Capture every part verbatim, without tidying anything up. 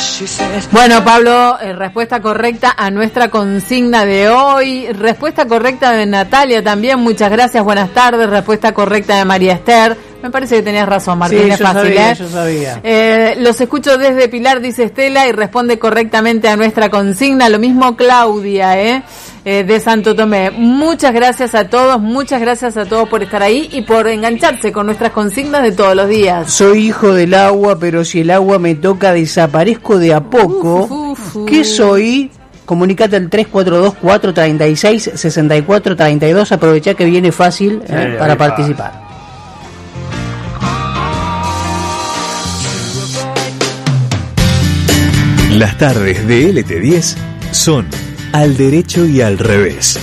Bueno, Pablo, eh, respuesta correcta a nuestra consigna de hoy. Respuesta correcta de Natalia también, muchas gracias, buenas tardes. Respuesta correcta de María Esther. Me parece que tenías razón, Martín, sí, es yo fácil, sabía, ¿eh? yo sabía. Eh, los escucho desde Pilar, dice Estela, y responde correctamente a nuestra consigna. Lo mismo Claudia, ¿eh? Eh, de Santo Tomé. Muchas gracias a todos, muchas gracias a todos por estar ahí y por engancharse con nuestras consignas de todos los días. Soy hijo del agua, pero si el agua me toca desaparezco de a poco. Uf, uf, uf. ¿Qué soy? Comunicate al tres cuatro dos, cuatro tres seis, seis cuatro tres dos. Aprovechá que viene fácil eh, sí, para participar. Las tardes de L T diez son al derecho y al revés.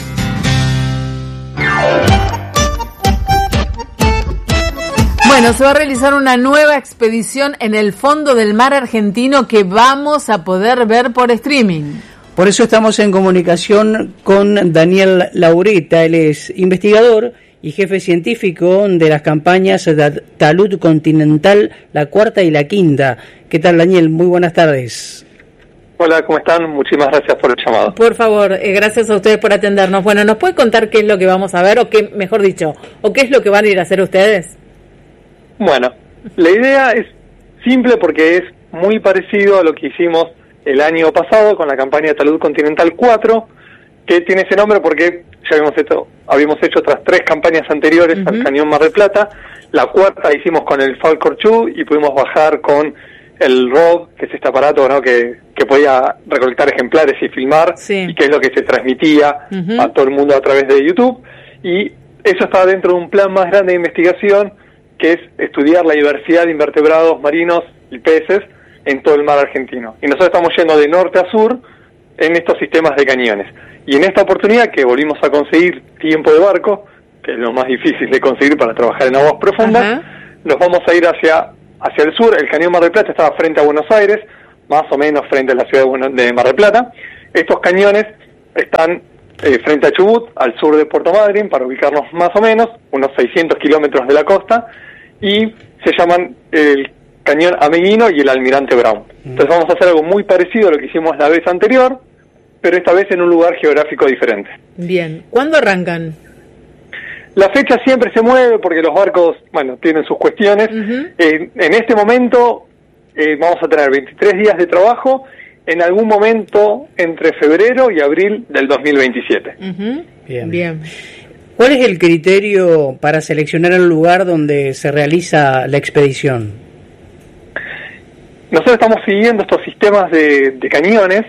Bueno, se va a realizar una nueva expedición en el fondo del mar argentino que vamos a poder ver por streaming. Por eso estamos en comunicación con Daniel Laureta. Él es investigador y jefe científico de las campañas de Talud Continental, la cuarta y la quinta. ¿Qué tal, Daniel? Muy buenas tardes. Hola, ¿cómo están? Muchísimas gracias por el llamado. Por favor, eh, gracias a ustedes por atendernos. Bueno, ¿nos puede contar qué es lo que vamos a ver o qué, mejor dicho, o qué es lo que van a ir a hacer ustedes? Bueno, la idea es simple porque es muy parecido a lo que hicimos el año pasado con la campaña Talud Continental cuatro, que tiene ese nombre porque ya habíamos hecho, habíamos hecho otras tres campañas anteriores uh-huh. al Cañón Mar del Plata. La cuarta hicimos con el Falcor dos y pudimos bajar con el R O V, que es este aparato, ¿no? que, que podía recolectar ejemplares y filmar, sí. y que es lo que se transmitía uh-huh. a todo el mundo a través de YouTube. Y eso estaba dentro de un plan más grande de investigación, que es estudiar la diversidad de invertebrados marinos y peces en todo el mar argentino. Y nosotros estamos yendo de norte a sur en estos sistemas de cañones. Y en esta oportunidad que volvimos a conseguir tiempo de barco, que es lo más difícil de conseguir para trabajar en aguas profundas, uh-huh. nos vamos a ir hacia hacia el sur. El Cañón Mar del Plata estaba frente a Buenos Aires, más o menos frente a la ciudad de, Buenos, de Mar del Plata. Estos cañones están eh, frente a Chubut, al sur de Puerto Madryn, para ubicarnos más o menos, unos seiscientos kilómetros de la costa, y se llaman el Cañón Ameguino y el Almirante Brown. Entonces vamos a hacer algo muy parecido a lo que hicimos la vez anterior, pero esta vez en un lugar geográfico diferente. Bien, ¿cuándo arrancan? La fecha siempre se mueve porque los barcos, bueno, tienen sus cuestiones. Uh-huh. Eh, en este momento eh, vamos a tener veintitrés días de trabajo, en algún momento entre febrero y abril del dos mil veintisiete. Uh-huh. Bien. Bien. ¿Cuál es el criterio para seleccionar el lugar donde se realiza la expedición? Nosotros estamos siguiendo estos sistemas de, de cañones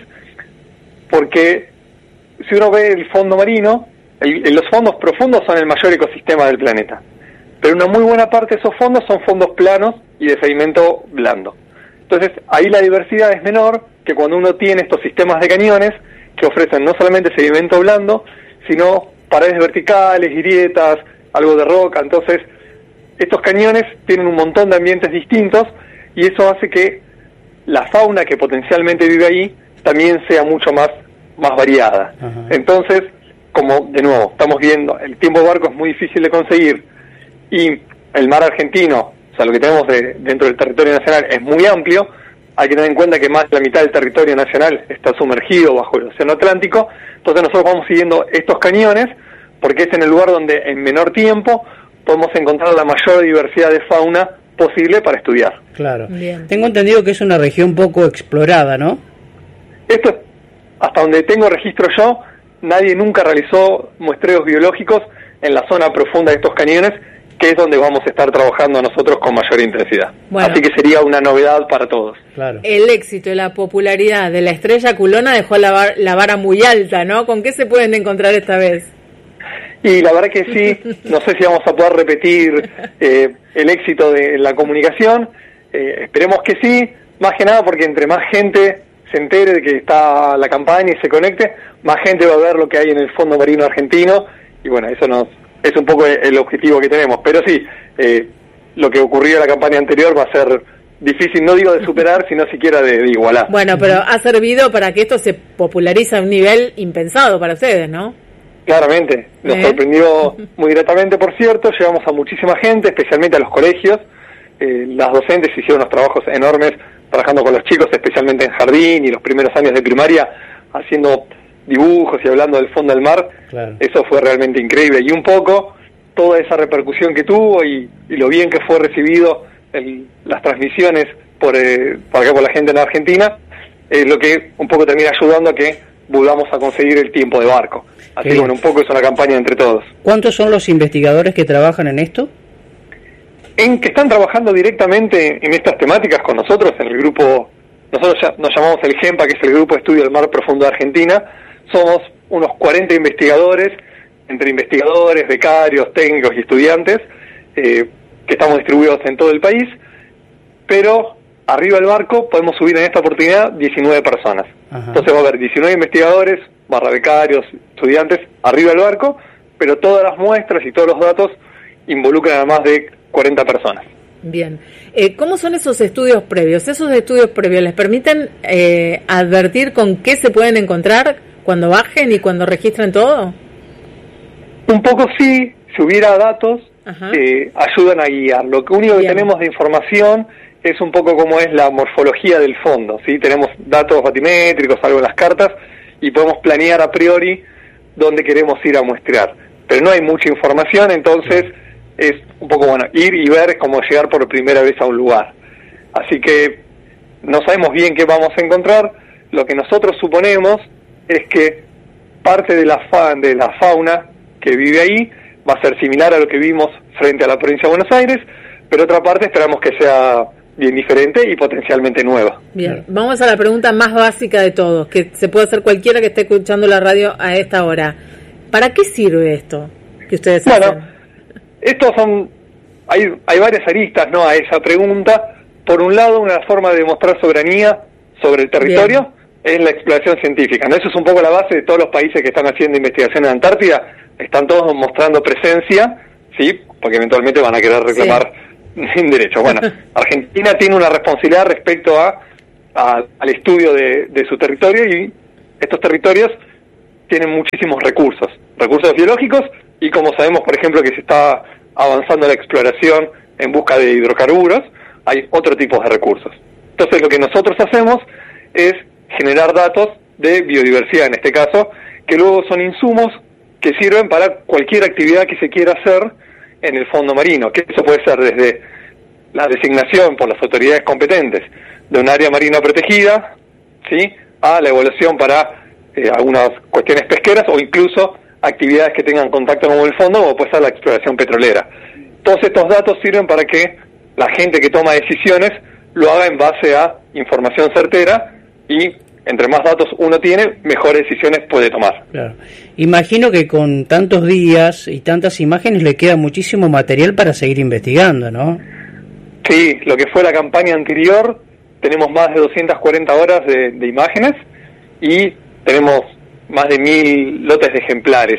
porque si uno ve el fondo marino, El, los fondos profundos son el mayor ecosistema del planeta, pero una muy buena parte de esos fondos son fondos planos y de sedimento blando. Entonces ahí la diversidad es menor que cuando uno tiene estos sistemas de cañones que ofrecen no solamente sedimento blando, sino paredes verticales, grietas, algo de roca. Entonces estos cañones tienen un montón de ambientes distintos y eso hace que la fauna que potencialmente vive ahí también sea mucho más, más variada. Ajá. Entonces, como de nuevo estamos viendo, el tiempo de barco es muy difícil de conseguir y el mar argentino, o sea, lo que tenemos de, dentro del territorio nacional es muy amplio. Hay que tener en cuenta que más de la mitad del territorio nacional está sumergido bajo el océano Atlántico. Entonces nosotros vamos siguiendo estos cañones porque es en el lugar donde en menor tiempo podemos encontrar la mayor diversidad de fauna posible para estudiar. Claro. Bien. Tengo entendido que es una región poco explorada, ¿no? Esto, hasta donde tengo registro yo, nadie nunca realizó muestreos biológicos en la zona profunda de estos cañones, que es donde vamos a estar trabajando nosotros con mayor intensidad. Bueno, así que sería una novedad para todos. Claro. El éxito y la popularidad de la estrella culona dejó la, bar, la vara muy alta, ¿no? ¿Con qué se pueden encontrar esta vez? Y la verdad que sí, no sé si vamos a poder repetir eh, el éxito de la comunicación, eh, esperemos que sí, más que nada porque entre más gente se entere de que está la campaña y se conecte, más gente va a ver lo que hay en el fondo marino argentino, y bueno, eso nos es un poco el objetivo que tenemos. Pero sí, eh, lo que ocurrió en la campaña anterior va a ser difícil, no digo de superar, sino siquiera de, de igualar. Bueno, pero ha servido para que esto se popularice a un nivel impensado para ustedes, ¿no? Claramente, nos ¿Eh? sorprendió muy gratamente, por cierto, llegamos a muchísima gente, especialmente a los colegios. Eh, las docentes hicieron unos trabajos enormes trabajando con los chicos, especialmente en jardín y los primeros años de primaria, haciendo dibujos y hablando del fondo del mar. Claro. Eso fue realmente increíble. Y un poco toda esa repercusión que tuvo y, y lo bien que fue recibido el, las transmisiones por, eh, por acá por la gente en Argentina, es lo que un poco termina ayudando a que volvamos a conseguir el tiempo de barco. Así que bueno, un poco es una campaña entre todos. ¿Cuántos son los investigadores que trabajan en esto? En que están trabajando directamente en estas temáticas con nosotros, en el grupo, nosotros ya nos llamamos el GEMPA, que es el Grupo de Estudio del Mar Profundo de Argentina. Somos unos cuarenta investigadores, entre investigadores, becarios, técnicos y estudiantes, eh, que estamos distribuidos en todo el país, pero arriba del barco podemos subir en esta oportunidad diecinueve personas. Ajá. Entonces va a haber diecinueve investigadores, barra becarios, estudiantes, arriba del barco, pero todas las muestras y todos los datos involucran a más de cuarenta personas. Bien. Eh, ¿Cómo son esos estudios previos? ¿Esos estudios previos les permiten eh, advertir con qué se pueden encontrar cuando bajen y cuando registren todo? Un poco sí, si hubiera datos, eh, ayudan a guiar. Lo único que Bien. tenemos de información es un poco cómo es la morfología del fondo, ¿sí? Tenemos datos batimétricos, algo en las cartas, y podemos planear a priori dónde queremos ir a muestrear. Pero no hay mucha información, entonces es un poco, bueno, ir y ver es como llegar por primera vez a un lugar. Así que no sabemos bien qué vamos a encontrar. Lo que nosotros suponemos es que parte de la, fa de la fauna que vive ahí va a ser similar a lo que vimos frente a la provincia de Buenos Aires, pero otra parte esperamos que sea bien diferente y potencialmente nueva. Bien, vamos a la pregunta más básica de todos, que se puede hacer cualquiera que esté escuchando la radio a esta hora. ¿Para qué sirve esto que ustedes bueno, hacen? Estos son, hay, hay varias aristas, ¿no?, a esa pregunta. Por un lado, una forma de demostrar soberanía sobre el territorio Bien. es la exploración científica, ¿no? Eso es un poco la base de todos los países que están haciendo investigación en Antártida. Están todos mostrando presencia, sí, porque eventualmente van a querer reclamar sí. derechos. Bueno, Argentina tiene una responsabilidad respecto a, a al estudio de, de su territorio, y estos territorios tienen muchísimos recursos, recursos biológicos, y como sabemos, por ejemplo, que se está avanzando la exploración en busca de hidrocarburos, hay otro tipo de recursos. Entonces lo que nosotros hacemos es generar datos de biodiversidad, en este caso, que luego son insumos que sirven para cualquier actividad que se quiera hacer en el fondo marino, que eso puede ser desde la designación por las autoridades competentes de un área marina protegida, ¿sí?, a la evaluación para eh, algunas cuestiones pesqueras, o incluso actividades que tengan contacto con el fondo, como puede ser la exploración petrolera. Todos estos datos sirven para que la gente que toma decisiones lo haga en base a información certera, y entre más datos uno tiene, mejores decisiones puede tomar. Claro. Imagino que con tantos días y tantas imágenes le queda muchísimo material para seguir investigando, ¿no? Sí, lo que fue la campaña anterior, tenemos más de doscientas cuarenta horas de, de imágenes y tenemos más de mil lotes de ejemplares.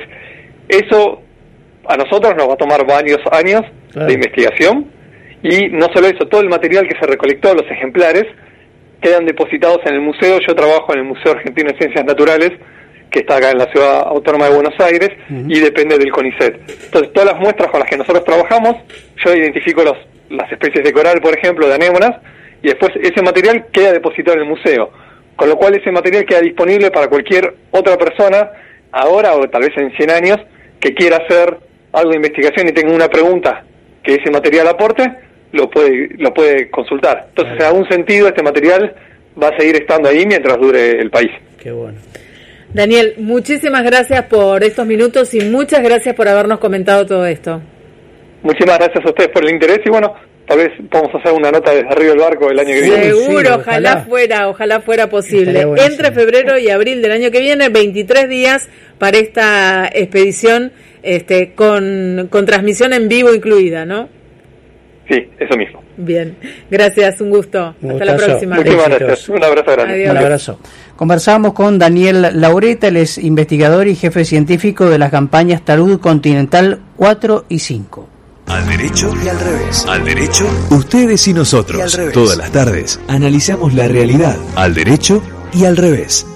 Eso a nosotros nos va a tomar varios años claro. de investigación, y no solo eso, todo el material que se recolectó, los ejemplares, quedan depositados en el museo. Yo trabajo en el Museo Argentino de Ciencias Naturales, que está acá en la Ciudad Autónoma de Buenos Aires, uh-huh. y depende del CONICET. Entonces, todas las muestras con las que nosotros trabajamos, yo identifico los, las especies de coral, por ejemplo, de anémonas, y después ese material queda depositado en el museo, con lo cual ese material queda disponible para cualquier otra persona, ahora o tal vez en cien años, que quiera hacer algo de investigación y tenga una pregunta que ese material aporte, lo puede lo puede consultar. Entonces, en algún sentido, este material va a seguir estando ahí mientras dure el país. Qué bueno. Daniel, muchísimas gracias por estos minutos y muchas gracias por habernos comentado todo esto. Muchísimas gracias a ustedes por el interés, y bueno, tal vez podamos hacer una nota desde arriba del barco el año que viene. Seguro, sí, ojalá, ojalá fuera, ojalá fuera posible. Entre febrero y abril del año que viene, veintitrés días para esta expedición, este, con, con transmisión en vivo incluida, ¿no? Sí, eso mismo. Bien, gracias, un gusto. Un Hasta la próxima. Muchísimas gracias, un abrazo grande. Adiós. Un abrazo. Conversamos con Daniel Laureta, él es investigador y jefe científico de las campañas Talud Continental cuatro y cinco. Al derecho y al revés. Al derecho, ustedes y nosotros. Y al revés. Todas las tardes analizamos la realidad. Al derecho y al revés.